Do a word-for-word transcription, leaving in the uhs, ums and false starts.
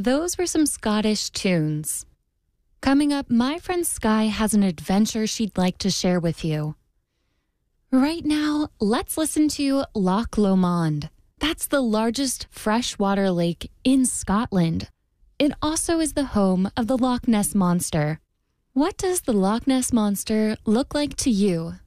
those were some Scottish tunes. Coming up, my friend Sky has an adventure she'd like to share with you. Right now, let's listen to Loch Lomond. That's the largest freshwater lake in Scotland. It also is the home of the Loch Ness Monster. What does the Loch Ness Monster look like to you?